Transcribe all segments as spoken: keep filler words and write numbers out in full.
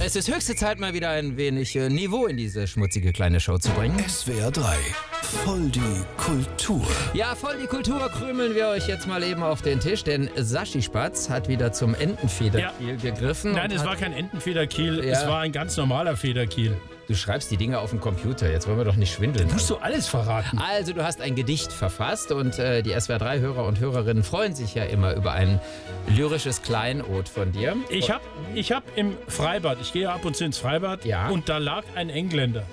Es ist höchste Zeit, mal wieder ein wenig äh, Niveau in diese schmutzige kleine Show zu bringen. S W R drei, voll die Kultur. Ja, voll die Kultur krümeln wir euch jetzt mal eben auf den Tisch, denn Saschi Spatz hat wieder zum Entenfederkiel ja. gegriffen. Nein, es war kein Entenfederkiel, Ja. es war ein ganz normaler Federkiel. Du schreibst die Dinge auf dem Computer, jetzt wollen wir doch nicht schwindeln. Musst du alles verraten? Also, du hast ein Gedicht verfasst und äh, die S W R drei Hörer und Hörerinnen freuen sich ja immer über ein lyrisches Kleinod von dir. Ich habe ich hab im Freibad, ich gehe ab und zu ins Freibad, Ja. und da lag ein Engländer.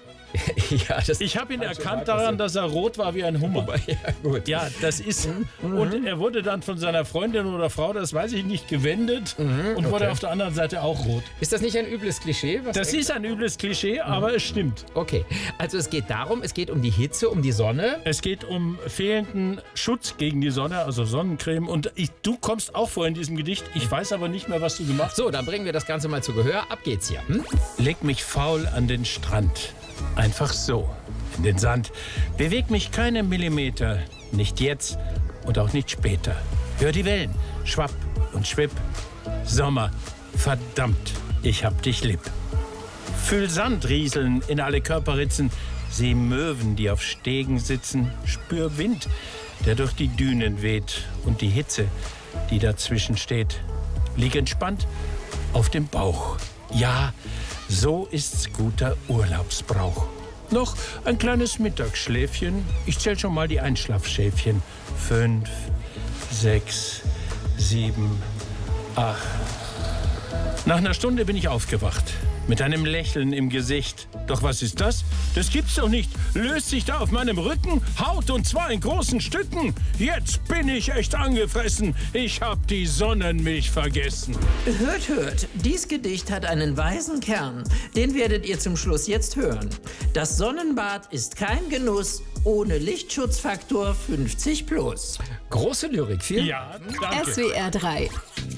ja, das Ich habe ihn Falsche erkannt Marke, daran, dass er rot war wie ein Hummer. Ja, gut. Ja, das ist. Und er wurde dann von seiner Freundin oder Frau, das weiß ich nicht, gewendet und wurde okay. auf der anderen Seite auch rot. Ist das nicht ein übles Klischee? Was Das ist ein übles Klischee, aber es stimmt. Okay, also es geht darum, es geht um die Hitze, um die Sonne. Es geht um fehlenden Schutz gegen die Sonne, also Sonnencreme. Und ich, du kommst auch vor in diesem Gedicht. Ich weiß aber nicht mehr, was du gemacht hast. So, dann bringen wir das Ganze mal zu Gehör. Ab geht's hier. Hm? Leg mich faul an den Strand. Einfach so. In den Sand. Beweg mich keine Millimeter. Nicht jetzt und auch nicht später. Hör die Wellen. Schwapp und schwipp. Sommer. Verdammt, ich hab dich lieb. Fühl Sand rieseln in alle Körperritzen. Sieh Möwen, die auf Stegen sitzen. Spür Wind, der durch die Dünen weht. Und die Hitze, die dazwischen steht. Lieg entspannt auf dem Bauch. Ja, so ist's guter Urlaubsbrauch. Noch ein kleines Mittagsschläfchen. Ich zähl schon mal die Einschlafschäfchen. Fünf, sechs, sieben, acht. Nach einer Stunde bin ich aufgewacht. Mit einem Lächeln im Gesicht. Doch was ist das? Das gibt's doch nicht. Löst sich da auf meinem Rücken Haut und zwar in großen Stücken. Jetzt bin ich echt angefressen. Ich hab die Sonnenmilch vergessen. Hört, hört, dies Gedicht hat einen weisen Kern. Den werdet ihr zum Schluss jetzt hören. Das Sonnenbad ist kein Genuss ohne Lichtschutzfaktor fünfzig plus. Große Lyrik, vielen Ja, danke. S W R drei.